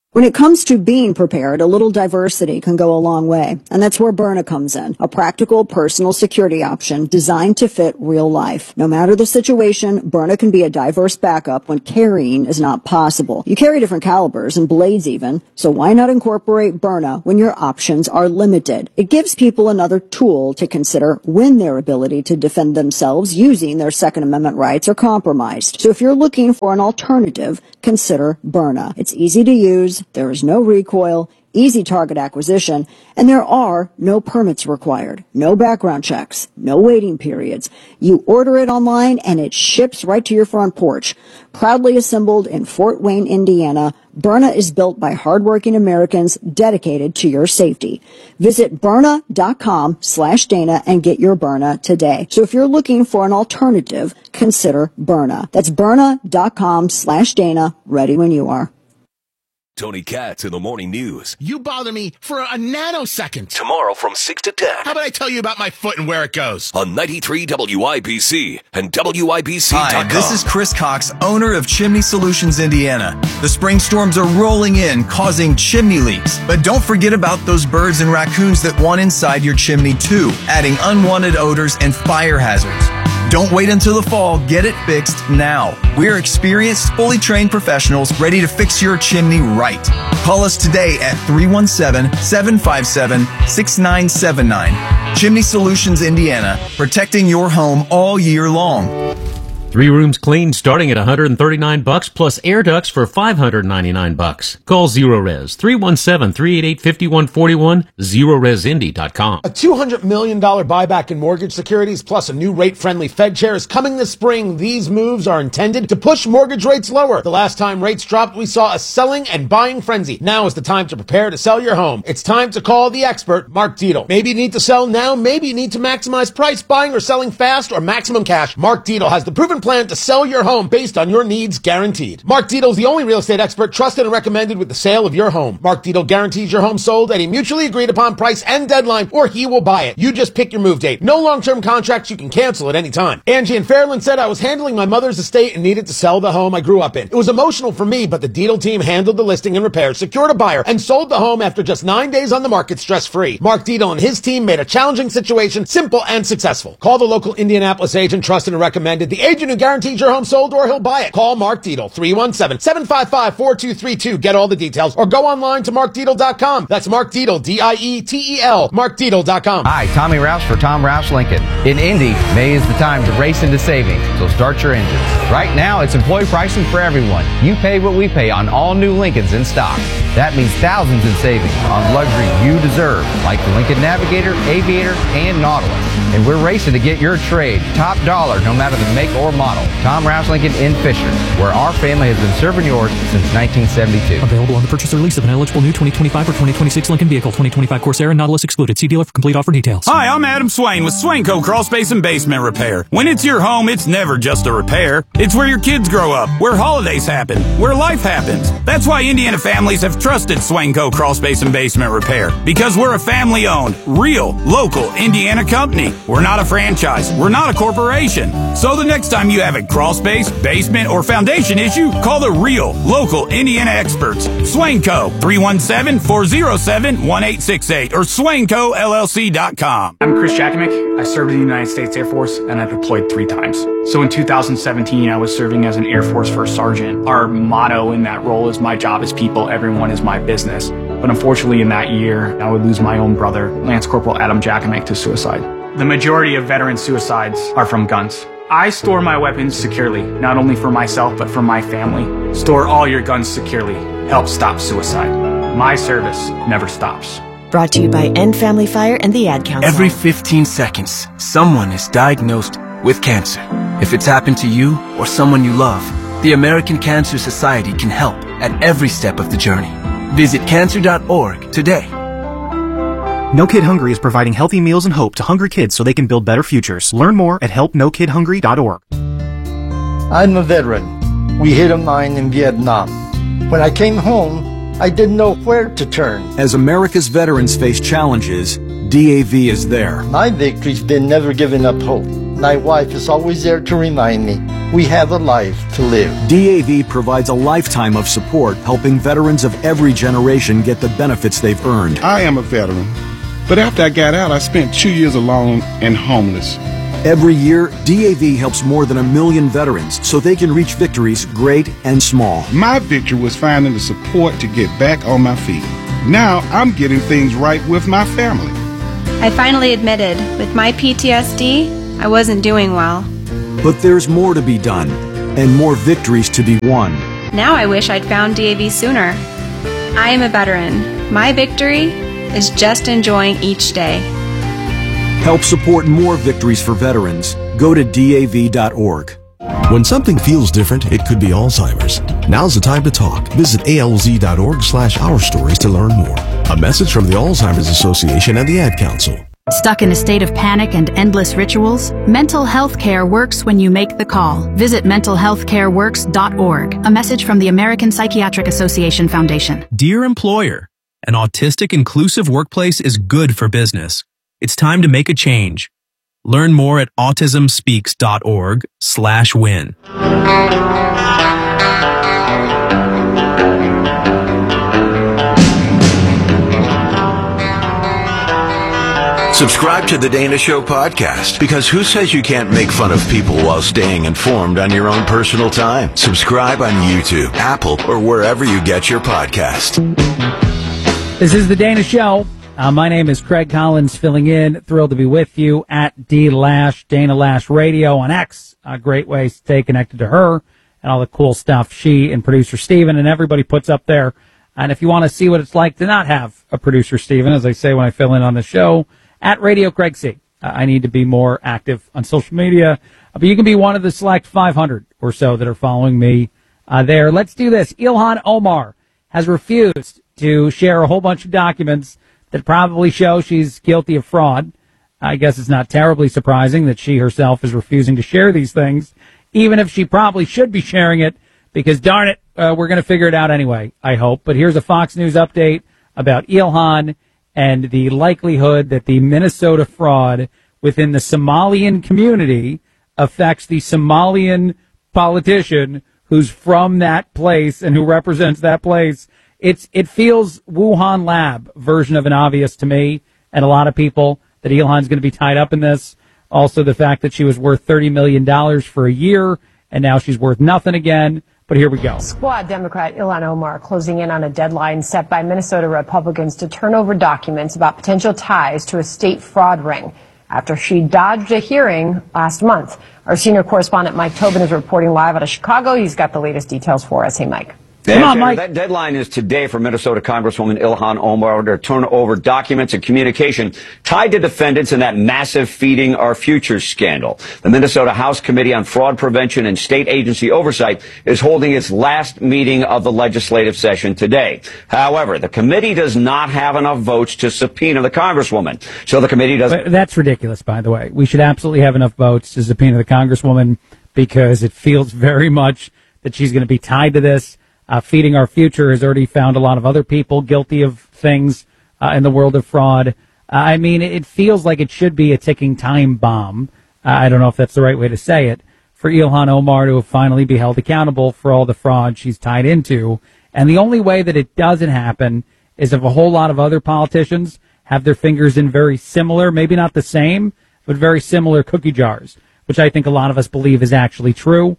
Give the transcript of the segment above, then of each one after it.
When it comes to being prepared, a little diversity can go a long way, and that's where Byrna comes in, a practical personal security option designed to fit real life. No matter the situation, Byrna can be a diverse backup when carrying is not possible. You carry different calibers and blades even, so why not incorporate Byrna when your options are limited? It gives people another tool to consider when their ability to defend themselves using their Second Amendment rights are compromised. So if you're looking for an alternative, consider Byrna. It's easy to use. There is no recoil, easy target acquisition, and there are no permits required, no background checks, no waiting periods. You order it online and it ships right to your front porch. Proudly assembled in Fort Wayne, Indiana, Byrna is built by hardworking Americans dedicated to your safety. Visit Byrna.com/Dana and get your Byrna today. So if you're looking for an alternative, consider Byrna. That's Byrna.com/Dana, ready when you are. Tony Katz in the Morning News. You bother me for a nanosecond. Tomorrow from 6 to 10. How about I tell you about my foot and where it goes? On 93 WIBC and WIBC.com. Hi, this is Chris Cox, owner of Chimney Solutions, Indiana. The spring storms are rolling in, causing chimney leaks. But don't forget about those birds and raccoons that want inside your chimney too, adding unwanted odors and fire hazards. Don't wait until the fall. Get it fixed now. We're experienced, fully trained professionals ready to fix your chimney right. Call us today at 317-757-6979. Chimney Solutions, Indiana, protecting your home all year long. 3 rooms clean starting at $139 plus air ducts for $599. Call Zerorez 317-388-5141, ZerorezIndy.com. A $200 million buyback in mortgage securities plus a new rate-friendly Fed chair is coming this spring. These moves are intended to push mortgage rates lower. The last time rates dropped, we saw a selling and buying frenzy. Now is the time to prepare to sell your home. It's time to call the expert, Mark Dietel. Maybe you need to sell now, maybe you need to maximize price, buying or selling fast or maximum cash. Mark Dietel has the proven plan to sell your home based on your needs guaranteed. Mark Dietel is the only real estate expert trusted and recommended with the sale of your home. Mark Dietel guarantees your home sold at a mutually agreed upon price and deadline, or he will buy it. You just pick your move date. No long-term contracts. You can cancel at any time. Angie in Fairland said, I was handling my mother's estate and needed to sell the home I grew up in. It was emotional for me, but the Dietel team handled the listing and repairs, secured a buyer, and sold the home after just 9 days on the market stress-free. Mark Dietel and his team made a challenging situation simple and successful. Call the local Indianapolis agent, trusted and recommended, the agent who guarantees your home sold, or he'll buy it. Call Mark Dietel, 317-755-4232. Get all the details, or go online to markdietel.com. That's Mark Dietel, D-I-E-T-E-L, markdietel.com. Hi, Tommy Rouse for Tom Rouse Lincoln. In Indy, May is the time to race into savings, so start your engines. Right now, it's employee pricing for everyone. You pay what we pay on all new Lincolns in stock. That means thousands in savings on luxury you deserve, like the Lincoln Navigator, Aviator, and Nautilus. And we're racing to get your trade top dollar, no matter the make or model. Tom Rouse Lincoln in Fisher, where our family has been serving yours since 1972. Available on the purchase or lease of an eligible new 2025 or 2026 Lincoln vehicle. 2025 Corsair and Nautilus excluded. See dealer for complete offer details. Hi, I'm Adam Swain with Swainco Crawl Space and Basement Repair. When it's your home, it's never just a repair. It's where your kids grow up, where holidays happen, where life happens. That's why Indiana families have trusted Swainco Crawl Space and Basement Repair. Because we're a family-owned, real, local Indiana company. We're not a franchise. We're not a corporation. So the next time you have a crawl space, basement, or foundation issue, call the real, local Indiana experts. Swainco, 317-407-1868 or SwaincoLLC.com. I'm Chris Jakovic. I served in the United States Air Force and I deployed 3 times. So in 2017, I was serving as an Air Force First Sergeant. Our motto in that role is my job is people, everyone is my business. But unfortunately in that year, I would lose my own brother, Lance Corporal Adam Jakovic, to suicide. The majority of veteran suicides are from guns. I store my weapons securely, not only for myself, but for my family. Store all your guns securely. Help stop suicide. My service never stops. Brought to you by End Family Fire and the Ad Council. Every 15 seconds, someone is diagnosed with cancer. If it's happened to you or someone you love, the American Cancer Society can help at every step of the journey. Visit cancer.org today. No Kid Hungry is providing healthy meals and hope to hungry kids so they can build better futures. Learn more at helpnokidhungry.org. I'm a veteran. We hit a mine in Vietnam. When I came home, I didn't know where to turn. As America's veterans face challenges, DAV is there. My victory's been never giving up hope. My wife is always there to remind me we have a life to live. DAV provides a lifetime of support, helping veterans of every generation get the benefits they've earned. I am a veteran, but after I got out, I spent 2 years alone and homeless. Every year, DAV helps more than 1 million veterans so they can reach victories great and small. My victory was finding the support to get back on my feet. Now I'm getting things right with my family. I finally admitted, with my PTSD, I wasn't doing well. But there's more to be done, and more victories to be won. Now I wish I'd found DAV sooner. I am a veteran. My victory is just enjoying each day. Help support more victories for veterans. Go to DAV.org. When something feels different, it could be Alzheimer's. Now's the time to talk. Visit alz.org/ourstories to learn more. A message from the Alzheimer's Association and the Ad Council. Stuck in a state of panic and endless rituals? Mental health care works when you make the call. Visit mentalhealthcareworks.org. A message from the American Psychiatric Association Foundation. Dear employer, an autistic inclusive workplace is good for business. It's time to make a change. Learn more at autismspeaks.org/win. Subscribe to the Dana Show podcast, because who says you can't make fun of people while staying informed on your own personal time? Subscribe on YouTube, Apple, or wherever you get your podcast. This is the Dana Show. My name is Craig Collins, filling in. Thrilled to be with you at D-Lash, Dana Lash Radio on X. A great way to stay connected to her and all the cool stuff she and producer Steven and everybody puts up there. And if you want to see what it's like to not have a producer Steven, as I say when I fill in on the show, at Radio Craig C. I need to be more active on social media, but you can be one of the select 500 or so that are following me there. Let's do this. Ilhan Omar has refused to share a whole bunch of documents that probably show she's guilty of fraud. I guess it's not terribly surprising that she herself is refusing to share these things, even if she probably should be sharing it, because darn it, we're going to figure it out anyway, I hope. But here's a Fox News update about Ilhan and the likelihood that the Minnesota fraud within the Somalian community affects the Somalian politician who's from that place and who represents that place. It feels Wuhan Lab version of an obvious to me and a lot of people that Ilhan's going to be tied up in this. Also, the fact that she was worth $30 million for a year and now she's worth nothing again. But here we go. Squad Democrat Ilhan Omar closing in on a deadline set by Minnesota Republicans to turn over documents about potential ties to a state fraud ring after she dodged a hearing last month. Our senior correspondent Mike Tobin is reporting live out of Chicago. He's got the latest details for us. Hey, Mike. Come on, Mike. That deadline is today for Minnesota Congresswoman Ilhan Omar to turn over documents and communication tied to defendants in that massive Feeding Our Future scandal. The Minnesota House Committee on Fraud Prevention and State Agency Oversight is holding its last meeting of the legislative session today. However, the committee does not have enough votes to subpoena the Congresswoman. So the committee doesn't. That's ridiculous, by the way. We should absolutely have enough votes to subpoena the Congresswoman because it feels very much that she's going to be tied to this. Feeding Our Future has already found a lot of other people guilty of things in the world of fraud. I mean, it feels like it should be a ticking time bomb. I don't know if that's the right way to say it, for Ilhan Omar to finally be held accountable for all the fraud she's tied into. And the only way that it doesn't happen is if a whole lot of other politicians have their fingers in very similar, maybe not the same, but very similar cookie jars, which I think a lot of us believe is actually true.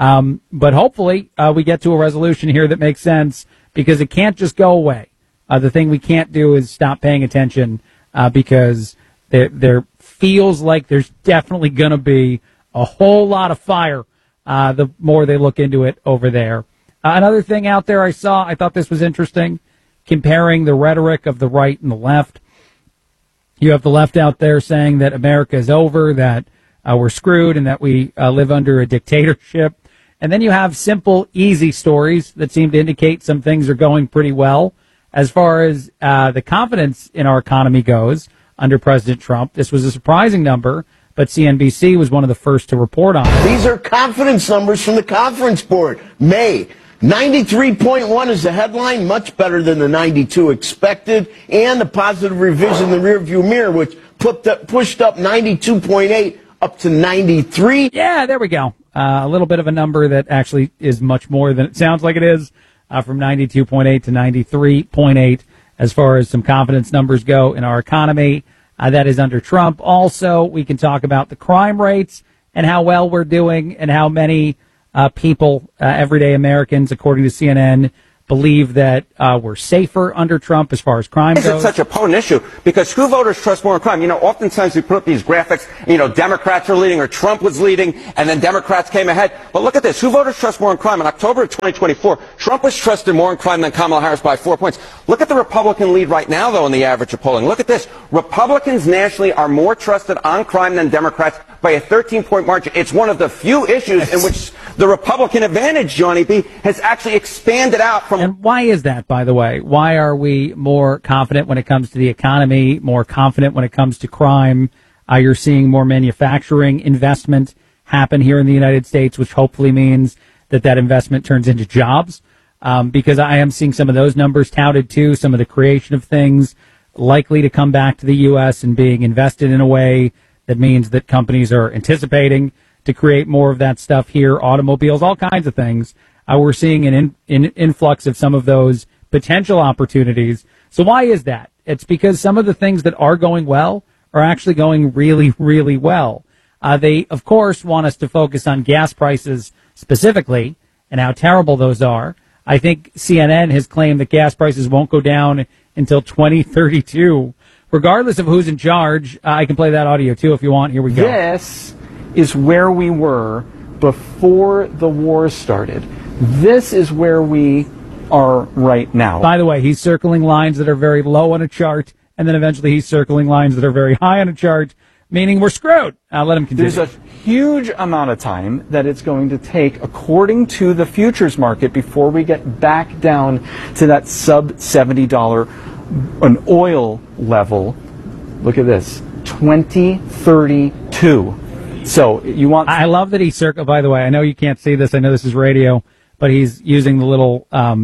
But hopefully we get to a resolution here that makes sense, because it can't just go away. The thing we can't do is stop paying attention because there feels like there's definitely going to be a whole lot of fire the more they look into it over there. Another thing out there I thought this was interesting, comparing the rhetoric of the right and the left. You have the left out there saying that America is over, that we're screwed, and that we live under a dictatorship. And then you have simple, easy stories that seem to indicate some things are going pretty well. As far as the confidence in our economy goes under President Trump, this was a surprising number, but CNBC was one of the first to report on it. These are confidence numbers from the Conference Board. May, 93.1 is the headline, much better than the 92 expected, and a positive revision in the rearview mirror, which pushed up 92.8 up to 93. Yeah, there we go. a little bit of a number that actually is much more than it sounds like it is, from 92.8 to 93.8 as far as some confidence numbers go in our economy. That is under Trump. Also, we can talk about the crime rates and how well we're doing and how many people, everyday Americans, according to CNN, believe that we're safer under Trump as far as crime goes. It's such a potent issue because who voters trust more in crime? Oftentimes we put up these graphics, Democrats are leading or Trump was leading and then Democrats came ahead. But look at this. Who voters trust more in crime? In October of 2024, Trump was trusted more in crime than Kamala Harris by 4 points. Look at the Republican lead right now, though, in the average of polling. Look at this. Republicans nationally are more trusted on crime than Democrats by a 13-point margin. It's one of the few issues in which the Republican advantage, Johnny B., has actually expanded out from... And why is that, by the way? Why are we more confident when it comes to the economy, more confident when it comes to crime? You're seeing more manufacturing investment happen here in the United States, which hopefully means that investment turns into jobs. Because I am seeing some of those numbers touted too, some of the creation of things likely to come back to the U.S. and being invested in a way that means that companies are anticipating to create more of that stuff here, automobiles, all kinds of things. We're seeing an influx of some of those potential opportunities. So why is that? It's because some of the things that are going well are actually going really, really well. They, of course, want us to focus on gas prices specifically and how terrible those are. I think CNN has claimed that gas prices won't go down until 2032. Regardless of who's in charge, I can play that audio, too, if you want. Here we go. This is where we were before the war started. This is where we are right now. By the way, he's circling lines that are very low on a chart, and then eventually he's circling lines that are very high on a chart, meaning we're screwed. Let him continue. There's a huge amount of time that it's going to take, according to the futures market, before we get back down to that sub-$70 an oil level. Look at this, 2032. So you want... I love that he circled, by the way, I know you can't see this, I know this is radio, but he's using the little,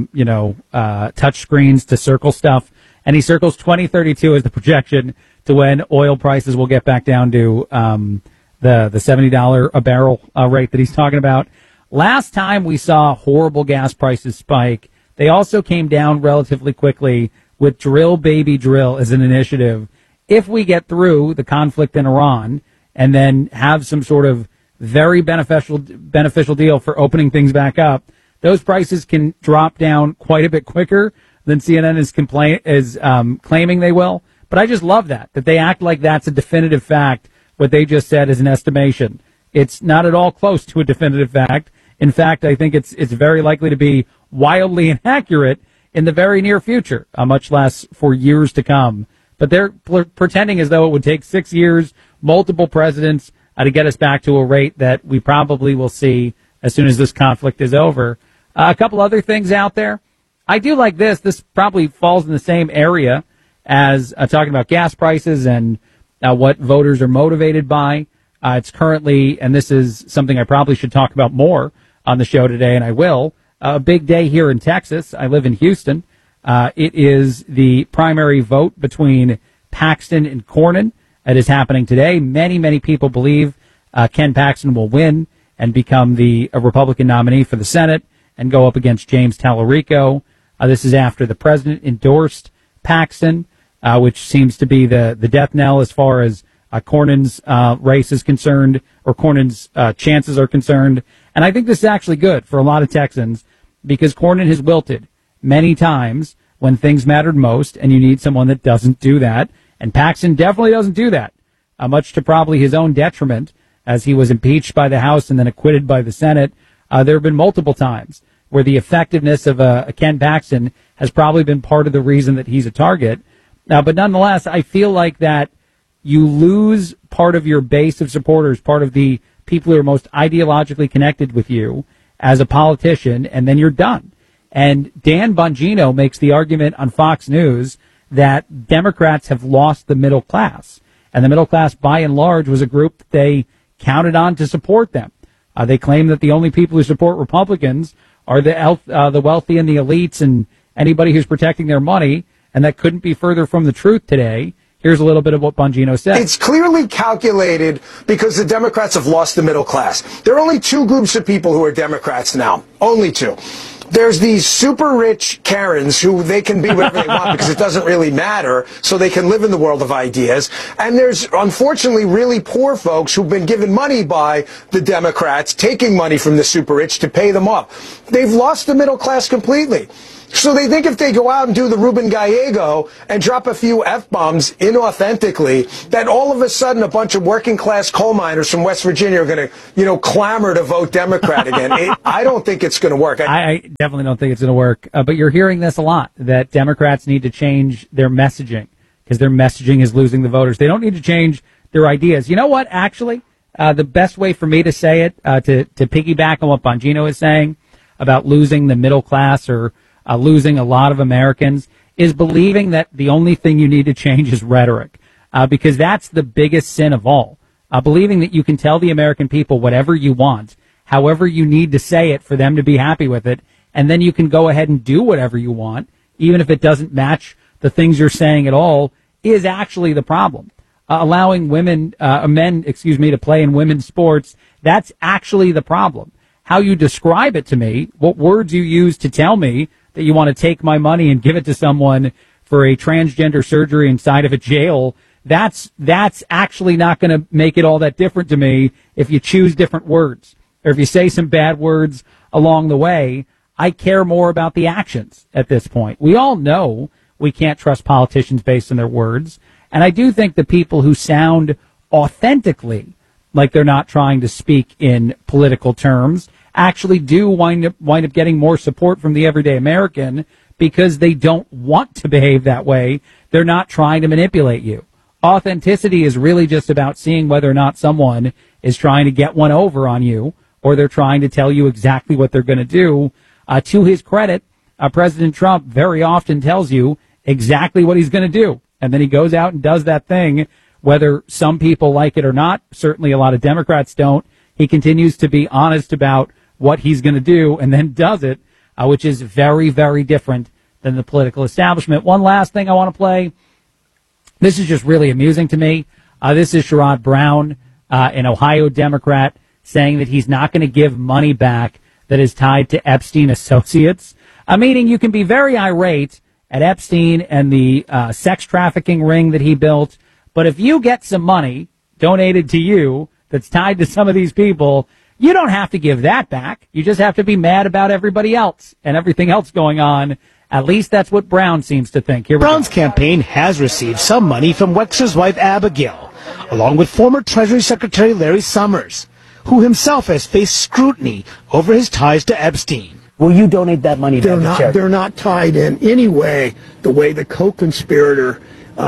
touch screens to circle stuff. And he circles 2032 as the projection to when oil prices will get back down to the $70 a barrel rate that he's talking about. Last time we saw horrible gas prices spike, they also came down relatively quickly with Drill Baby Drill as an initiative. If we get through the conflict in Iran and then have some sort of very beneficial deal for opening things back up, those prices can drop down quite a bit quicker than CNN is claiming they will. But I just love that they act like that's a definitive fact. What they just said is an estimation. It's not at all close to a definitive fact. In fact, I think it's very likely to be wildly inaccurate in the very near future, much less for years to come. But they're pretending as though it would take 6 years, multiple presidents, to get us back to a rate that we probably will see as soon as this conflict is over. A couple other things out there. I do like this. This probably falls in the same area as talking about gas prices and what voters are motivated by. It's currently, and this is something I probably should talk about more on the show today, and I will, a big day here in Texas. I live in Houston. It is the primary vote between Paxton and Cornyn. It is happening today. Many, many people believe Ken Paxton will win and become the Republican nominee for the Senate and go up against James Tallarico. This is after the president endorsed Paxton, which seems to be the death knell as far as Cornyn's race is concerned, or Cornyn's chances are concerned. And I think this is actually good for a lot of Texans because Cornyn has wilted many times when things mattered most, and you need someone that doesn't do that. And Paxton definitely doesn't do that, much to probably his own detriment, as he was impeached by the House and then acquitted by the Senate. There have been multiple times where the effectiveness of a Ken Paxton has probably been part of the reason that he's a target. But nonetheless, I feel like that you lose part of your base of supporters, part of the people who are most ideologically connected with you as a politician, and then you're done. And Dan Bongino makes the argument on Fox News that Democrats have lost the middle class. And the middle class, by and large, was a group that they counted on to support them. They claim that the only people who support Republicans are the wealthy and the elites and anybody who's protecting their money, and that couldn't be further from the truth today. Here's a little bit of what Bongino said. It's clearly calculated because the Democrats have lost the middle class. There are only two groups of people who are Democrats now. Only two. There's these super rich Karens who they can be whatever they want because it doesn't really matter, so they can live in the world of ideas. And there's, unfortunately, really poor folks who've been given money by the Democrats, taking money from the super rich to pay them off. They've lost the middle class completely. So they think if they go out and do the Ruben Gallego and drop a few F-bombs inauthentically, that all of a sudden a bunch of working class coal miners from West Virginia are going to, clamor to vote Democrat again. I don't think it's going to work. I definitely don't think it's going to work. But you're hearing this a lot, that Democrats need to change their messaging because their messaging is losing the voters. They don't need to change their ideas. You know what, actually? The best way for me to say it, to piggyback on what Bongino is saying about losing the middle class or losing a lot of Americans, is believing that the only thing you need to change is rhetoric, because that's the biggest sin of all. Believing that you can tell the American people whatever you want, however you need to say it for them to be happy with it, and then you can go ahead and do whatever you want, even if it doesn't match the things you're saying at all, is actually the problem. Allowing men to play in women's sports, that's actually the problem. How you describe it to me, what words you use to tell me that you want to take my money and give it to someone for a transgender surgery inside of a jail, that's actually not going to make it all that different to me if you choose different words or if you say some bad words along the way. I care more about the actions at this point. We all know we can't trust politicians based on their words, and I do think the people who sound authentically like they're not trying to speak in political terms actually do wind up getting more support from the everyday American because they don't want to behave that way. They're not trying to manipulate you. Authenticity is really just about seeing whether or not someone is trying to get one over on you or they're trying to tell you exactly what they're going to do. To his credit, President Trump very often tells you exactly what he's going to do. And then he goes out and does that thing, whether some people like it or not. Certainly a lot of Democrats don't. He continues to be honest about what he's going to do and then does it, which is very, very different than the political establishment. One last thing I want to play. This is just really amusing to me. This is Sherrod Brown, an Ohio Democrat, saying that he's not going to give money back that is tied to Epstein associates. Meaning you can be very irate at Epstein and the sex trafficking ring that he built, but if you get some money donated to you that's tied to some of these people, you don't have to give that back. You just have to be mad about everybody else and everything else going on. At least that's what Brown seems to think. Brown's campaign has received some money from Wexler's wife Abigail, along with former Treasury Secretary Larry Summers, who himself has faced scrutiny over his ties to Epstein. Will you donate that money to the charity? They're not tied in any way the way the co-conspirator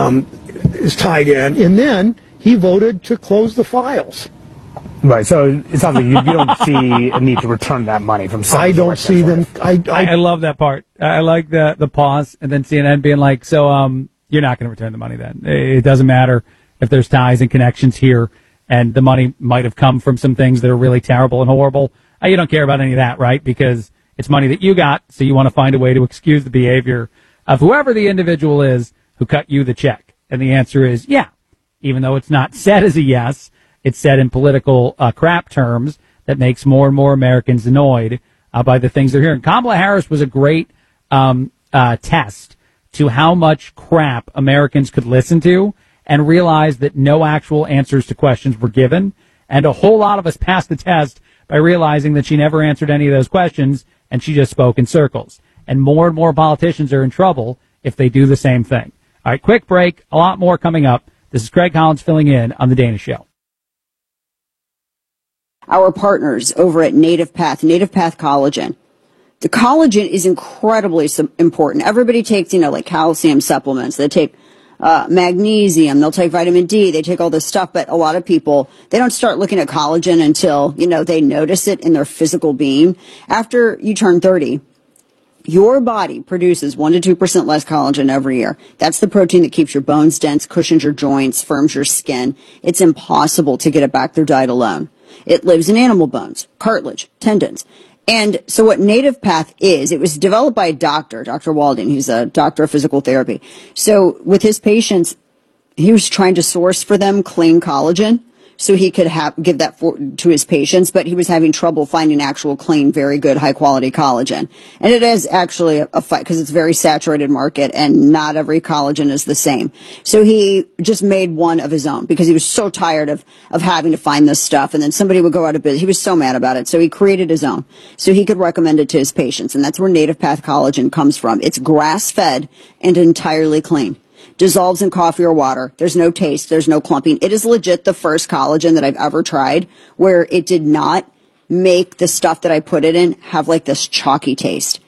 is tied in. And then he voted to close the files. Right, so it sounds like you don't see a need to return that money from some I don't see them. I love that part. I like the pause and then CNN being like, so you're not going to return the money then. It doesn't matter if there's ties and connections here and the money might have come from some things that are really terrible and horrible. You don't care about any of that, right? Because it's money that you got, so you want to find a way to excuse the behavior of whoever the individual is who cut you the check. And the answer is, yeah, even though it's not said as a yes, it's said in political crap terms that makes more and more Americans annoyed by the things they're hearing. Kamala Harris was a great test to how much crap Americans could listen to and realize that no actual answers to questions were given. And a whole lot of us passed the test by realizing that she never answered any of those questions and she just spoke in circles. And more politicians are in trouble if they do the same thing. All right, quick break. A lot more coming up. This is Craig Collins filling in on The Dana Show. Our partners over at Native Path Collagen. The collagen is incredibly important. Everybody takes, like calcium supplements. They take magnesium. They'll take vitamin D. They take all this stuff. But a lot of people, they don't start looking at collagen until, they notice it in their physical being. After you turn 30, your body produces 1% to 2% less collagen every year. That's the protein that keeps your bones dense, cushions your joints, firms your skin. It's impossible to get it back through diet alone. It lives in animal bones, cartilage, tendons. And so what Native Path is, it was developed by a doctor, Dr. Walding, who's a doctor of physical therapy. So with his patients, trying to source for them clean collagen so he could give that to his patients, but he was having trouble finding actual clean, very good, high quality collagen. And it is actually a fight because it's a very saturated market and not every collagen is the same. So he just made one of his own because he was so tired of having to find this stuff. And then somebody would go out of business. He was so mad about it. So he created his own so he could recommend it to his patients. And that's where Native Path Collagen comes from. It's grass fed and entirely clean. Dissolves in coffee or water. There's no taste. There's no clumping. It is legit the first collagen that I've ever tried where it did not make the stuff that I put it in have like this chalky taste.